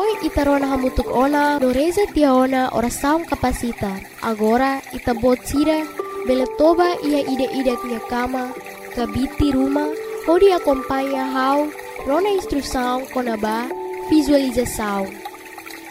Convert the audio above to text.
Poi ita rona hamutuk ona do reza tia ona ora saung kapasitar. Agora ita bot sira bele toba ia ide-ide tia kama kabiti rumah. Hodi acompanha how rona instrução konaba visualização.